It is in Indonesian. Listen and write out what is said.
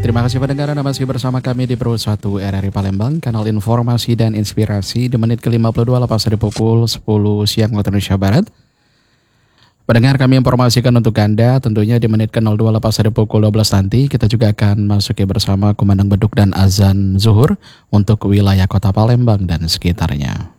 Terima kasih pendengar Anda masih bersama kami di Pro 1 RRI Palembang, kanal informasi dan inspirasi di menit ke-52 lepas dari pukul 10 siang waktu Indonesia Barat. Pendengar, kami informasikan untuk Anda tentunya di menit ke-02 lepas dari pukul 12 nanti kita juga akan masuki bersama kumandang beduk dan azan zuhur untuk wilayah kota Palembang dan sekitarnya.